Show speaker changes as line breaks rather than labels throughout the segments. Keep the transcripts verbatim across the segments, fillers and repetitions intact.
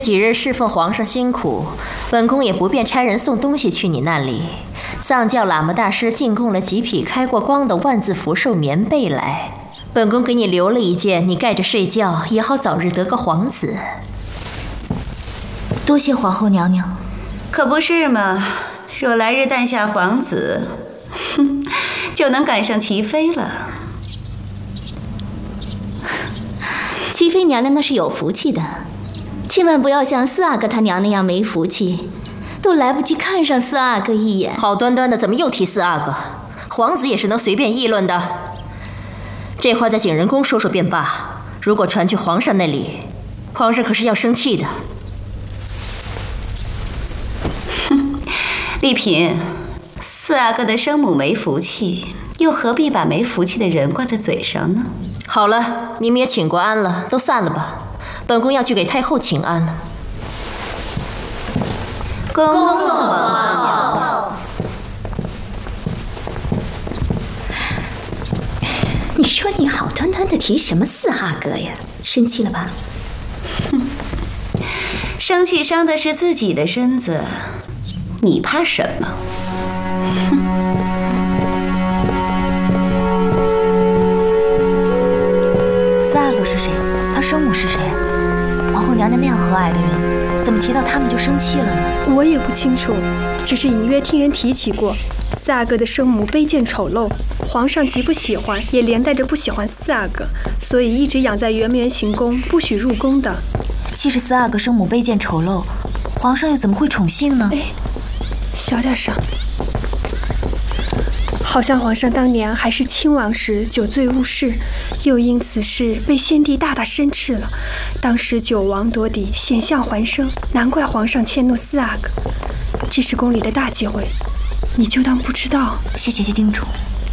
几日侍奉皇上辛苦，本宫也不便差人送东西去你那里。藏教喇嘛大师进贡了几匹开过光的万字福寿棉被来，本宫给你留了一件，你盖着睡觉，也好早日得个皇子。
多谢皇后娘娘。
可不是嘛，若来日诞下皇子，哼，就能赶上齐妃了。
齐妃娘娘那是有福气的，千万不要像四阿哥他娘那样没福气，都来不及看上四阿哥一眼。
好端端的，怎么又提四阿哥？皇子也是能随便议论的。这话在景仁宫说说便罢，如果传去皇上那里，皇上可是要生气的。
哼，丽嫔，四阿哥的生母没福气，又何必把没福气的人挂在嘴上呢？
好了，你们也请过安了，都散了吧。本宫要去给太后请安了。
恭送皇后。
你说你好端端的提什么四阿哥呀？生气了吧？
哼，生气伤的是自己的身子，你怕什么？
四阿哥是谁？他生母是谁？皇后娘娘那样和蔼的人，怎么提到他们就生气了呢？
我也不清楚，只是隐约听人提起过，四阿哥的生母卑贱丑陋，皇上极不喜欢，也连带着不喜欢四阿哥，所以一直养在圆明园行宫，不许入宫的。
既是四阿哥生母卑贱丑陋，皇上又怎么会宠幸呢？
哎，小点声。好像皇上当年还是亲王时酒醉误事，又因此事被先帝大大申斥了。当时九王夺嫡，险象环生，难怪皇上迁怒四阿哥。这是宫里的大忌讳，你就当不知道。
谢姐姐叮嘱。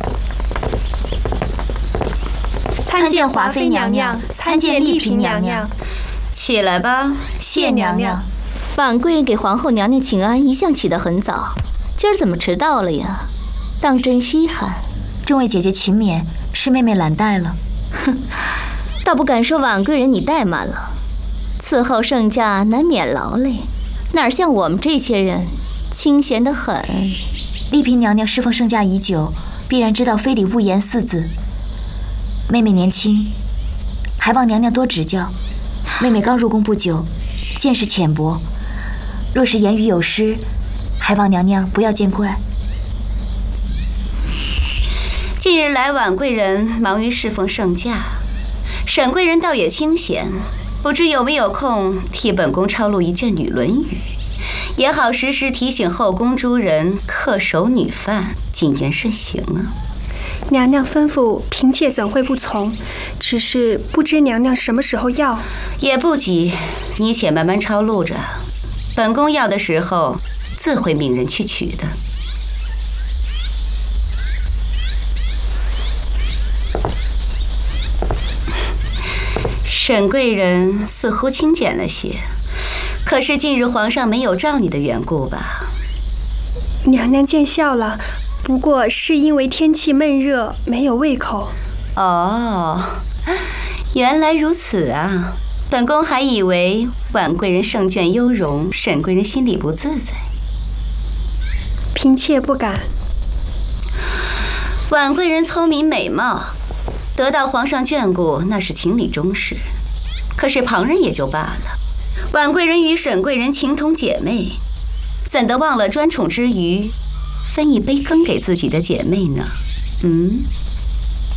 参见华妃娘娘，参见丽嫔娘娘。
起来吧，
谢娘娘。
婉贵人给皇后娘娘请安，一向起得很早，今儿怎么迟到了呀？当真稀罕。
众位姐姐勤勉，是妹妹懒怠了。
哼，倒不敢说婉贵人你怠慢了，伺候圣驾难免劳累，哪像我们这些人清闲得很。
丽嫔娘娘侍奉圣驾已久，必然知道非礼勿言四字。妹妹年轻，还望娘娘多指教。妹妹刚入宫不久，见识浅薄，若是言语有失，还望娘娘不要见怪。
近日来，婉贵人忙于侍奉圣驾，沈贵人倒也清闲，不知有没有空替本宫抄录一卷《女论语》，也好时时提醒后宫诸人恪守女范，谨言慎行啊。
娘娘吩咐，嫔妾怎会不从？只是不知娘娘什么时候要。
也不急，你且慢慢抄录着，本宫要的时候自会命人去取的。沈贵人似乎清简了些，可是近日皇上没有召你的缘故吧？
娘娘见笑了，不过是因为天气闷热，没有胃口。
哦，原来如此啊！本宫还以为婉贵人胜券优容，沈贵人心里不自在。
嫔妾不敢。
婉贵人聪明美貌，得到皇上眷顾，那是情理中事。可是旁人也就罢了，婉贵人与沈贵人情同姐妹，怎得忘了专宠之余分一杯羹给自己的姐妹呢？嗯。